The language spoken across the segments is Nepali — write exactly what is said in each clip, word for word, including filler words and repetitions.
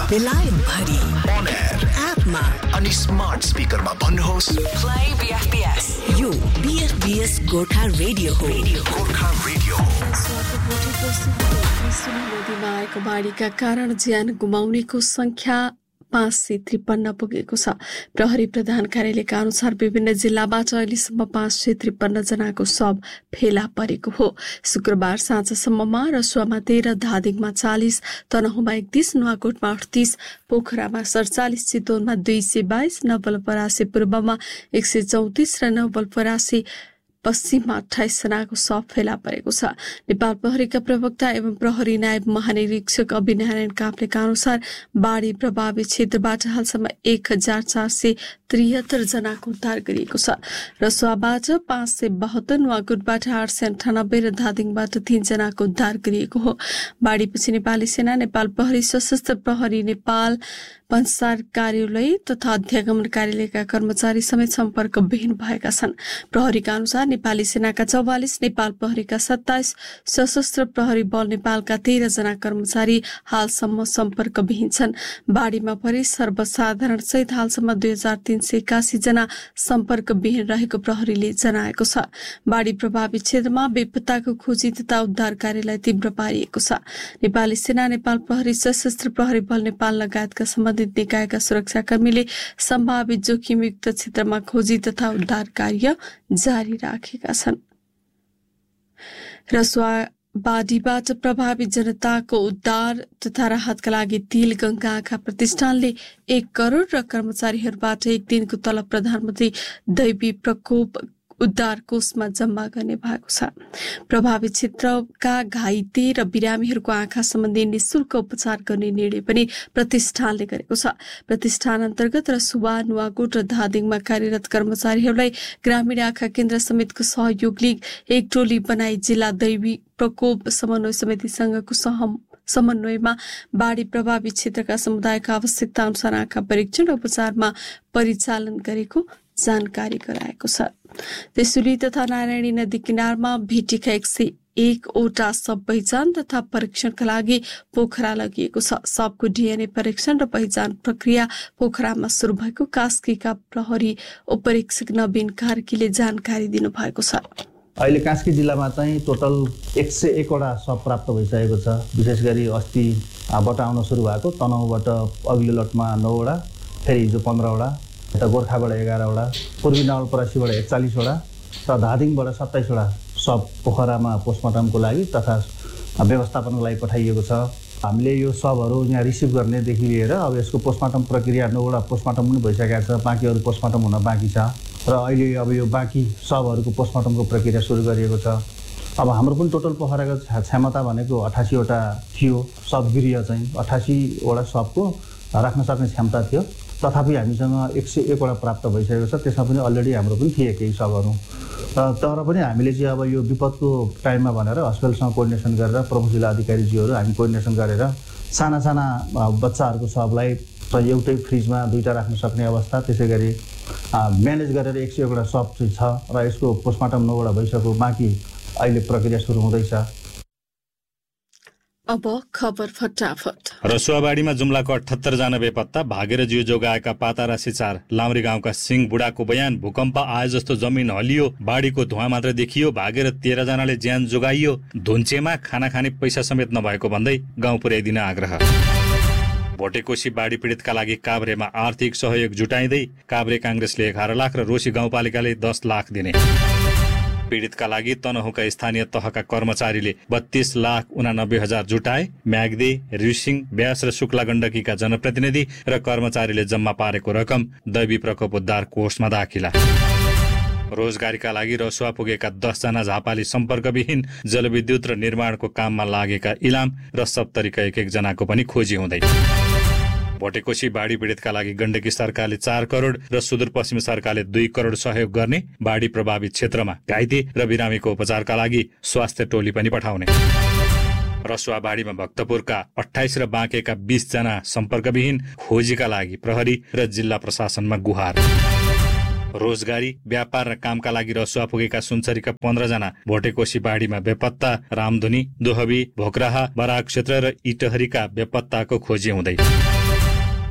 बेलायत भरि on air एपमा अनि स्मार्ट स्पिकरमा भन्नुहोस् play B F B S यो B F B S Gorkha radio हो गोर्खा रेडियो नदीमा आएको बाढीका कारण ज्यान गुमाउनेको संख्या पाँच सय त्रिपन्न पुगेको छ। प्रहरी प्रधान कार्यालयका अनुसार विभिन्न जिल्लाबाट अहिलेसम्म पाँच सय त्रिपन्न जनाको शव फेला परेको हो। शुक्रबार साँझसम्ममा रसुवामा तेह्र, धादिङमा चालिस, तनहुँमा एकतीस, नुवाकोटमा अडतीस, पोखरामा सडचालिस, चितवनमा दुई सय बाइस, नवलपरासी पूर्वमा एक सय चौतिस र नवलपरासी पश्चिममा अठाइस जनाको शव फेला परेको छ। नेपाल प्रहरीका प्रवक्ता एवं प्रहरी नायब महानिरीक्षक अभिनारायण काफ्लेका अनुसार बाढी प्रभावित क्षेत्रबाट हालसम्म एक हजार चार सय त्रिहत्तर जनाको उद्धार गरिएको छ। रसुवाबाट पाँच सय बहत्तर, नुवाकोटबाट आठ सय अन्ठानब्बे र धादिङबाट तीन जनाको उद्धार गरिएको हो। बाढीपछि नेपाली सेना, नेपाल प्रहरी, सशस्त्र प्रहरी नेपाल, पञ्चायत कार्यालय तथा अध्यागमन कार्यालयका कर्मचारी समेत सम्पर्क विहीन भएका छन्। प्रहरीका अनुसार नेपाली सेनाका चौवालिस, नेपाल प्रहरीका सत्ताइस, सशस्त्र प्रहरी बल नेपालका तेह्र जना कर्मचारी हालसम्म सम्पर्क विहीन छन्। बाढीमा परि सर्वसाधारण सहित हालसम्म दुई हजार तीन सय एकासी जना सम्पर्क विहीन रहेको प्रहरीले जनाएको छ। बाढी प्रभावित क्षेत्रमा बेपत्ताको खोजी तथा उद्धार कार्यलाई तीव्र पारिएको छ। नेपाली सेना, नेपाल प्रहरी, सशस्त्र प्रहरी बल नेपाल लगायतका सम्बन्धित निकायका सुरक्षाकर्मीले सम्भावित जोखिमयुक्त क्षेत्रमा खोजी तथा उद्धार कार्य जारी राखेका छन्। रसुवा बाढीबाट प्रभावित जनताको उद्धार तथा राहतका लागि तिल गंगा आँखा प्रतिष्ठानले एक करोड र कर्मचारीहरूबाट एक दिनको तलब प्रधानमन्त्री दैवी प्रकोप उद्धार कोषमा जम्मा गर्ने भएको छ। प्रभावित क्षेत्रका घाइते र बिरामीहरूको आँखा सम्बन्धी निशुल्क उपचार गर्ने निर्णय पनि प्रतिष्ठानले गरेको छ। प्रतिष्ठान अन्तर्गत रसुवा, नुवाकोट र धादिङमा कार्यरत कर्मचारीहरूलाई ग्रामीण आँखा केन्द्र समेतको सहयोगले एक टोली बनाई जिल्ला दैवी प्रकोप समन्वय समितिसँगको सह समन्वयमा बाढी प्रभावित क्षेत्रका समुदायका आवश्यकता अनुसार आँखा परीक्षण र उपचारमा परिचालन गरेको जानकारी गराएको छ। त्रिशुली तथा नारायणी नदी किनारमा भेटिएका एक सय एकवटा शव पहिचान तथा परीक्षणका लागि पोखरा लगिएको छ। शवको डीएनए परीक्षण र पहिचान प्रक्रिया पोखरामा सुरु भएको कास्कीका प्रहरी उपरीक्षक नवीन कार्कीले जानकारी दिनुभएको छ। अहिले कास्की जिल्लामा चाहिँ टोटल एक सय एकवटा शव प्राप्त भइसकेको छ। विशेष गरी अस्तिबाट आउन सुरु भएको तनहुँबाट अघिल्लो लटमा नौवटा, फेरि हिजो पन्ध्रवटा, यता गोर्खाबाट एघारवटा, पूर्वी नवलपरासीबाट एकचालिसवटा र धादिङबाट सत्ताइसवटा शव पोखरामा पोस्टमार्टमको लागि तथा व्यवस्थापनको लागि पठाइएको छ। हामीले यो शवहरू यहाँ रिसिभ गर्नेदेखि लिएर अब यसको पोस्टमार्टम प्रक्रिया नौवटा पोस्टमार्टम पनि भइसकेको छ, बाँकी अरू पोस्टमार्टम हुन बाँकी छ र अहिले अब यो बाँकी शवहरूको पोस्टमार्टमको प्रक्रिया सुरु गरिएको छ। अब हाम्रो पनि टोटल पोखराको क्षमता भनेको अठासीवटा थियो, शवगृह चाहिँ अठासीवटा शवको राख्न सक्ने क्षमता थियो। तथापि हामीसँग एक सय एकवटा प्राप्त भइसकेको छ। त्यसमा पनि अलरेडी हाम्रो पनि थिए केही शवहरू, तर पनि हामीले चाहिँ अब यो विपदको टाइममा भनेर हस्पिटलसँग कोर्डिनेसन गरेर प्रमुख जिल्ला अधिकारीज्यूहरू हामी कोर्डिनेसन गरेर साना साना बच्चाहरूको शवलाई एउटै फ्रिजमा दुईवटा राख्न सक्ने अवस्था, त्यसै गरी म्यानेज गरेर एक सय एकवटा शव चाहिँ छ र यसको पोस्टमार्टम नौवटा भइसक्यो, बाँकी अहिले प्रक्रिया सुरु हुँदैछ। अब खबर फटाफट। रसुवाबाडीमा जुम्लाको अठहत्तर जना बेपत्ता, भागेर जिउ जोगाएका पातारासी चार। लामरी गाउँका सिंह बुढाको बयान, भूकम्प आए जस्तो जमिन हलियो, बाढीको धुवा मात्र देखियो, भागेर तेह्र जनाले ज्यान जोगाइयो, धुन्चेमा खाना खाने पैसा समेत नभएको भन्दै गाउँ पुर्याइदिन आग्रह। भोटेकोशी बाढी पीडितका लागि काभ्रेमा आर्थिक सहयोग जुटाइँदै काभ्रे काङ्ग्रेसले एघार लाख र रोशी गाउँपालिकाले दस लाख दिने। पीडितका लागि तनहुँका स्थानीय तहका कर्मचारीले बत्तीस लाख उनानब्बे हजार जुटाए। म्याग्दे, ऋसिङ, व्यास र शुक्ला गण्डकीका जनप्रतिनिधि र कर्मचारीले जम्मा पारेको रकम दैवी प्रकोप उद्धार कोषमा दाखिला। रोजगारीका लागि रसुवा पुगेका दसजना झापाली सम्पर्कविहीन, जलविद्युत र निर्माणको काममा लागेका इलाम र सप्तरीका एक एक जनाको पनि खोजी हुँदै। भोटेकोशी बाढी पीडितका लागि गण्डकी सरकारले चार करोड र सुदूरपश्चिम सरकारले दुई करोड सहयोग गर्ने। बाढी प्रभावित क्षेत्रमा घाइते र बिरामीको उपचारका लागि स्वास्थ्य टोली पनि पठाउने। रसुवा बाढीमा भक्तपुरका अठाइस र बाँकेका बीस जना सम्पर्कविहीन, खोजीका लागि प्रहरी र जिल्ला प्रशासनमा गुहार। रोजगारी, व्यापार र कामका लागि रसुवा पुगेका सुनसरीका पन्ध्र जना भोटेकोशी बाढीमा बेपत्ता। रामधुनी, दोहबी, भोकराहा, बराक क्षेत्र र इटहरीका बेपत्ताको खोजी हुँदै।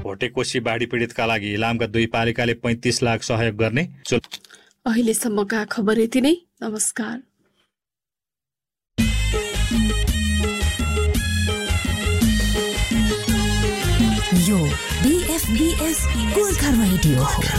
भोटेकोशी बाढी पीडितका लागि इलामका दुई पालिकाले पैंतिस लाख सहयोग गर्ने। अहिलेसम्मका खबर यति नै। नमस्कार। यो बीएफबीएस गोर्खा रेडियो हो।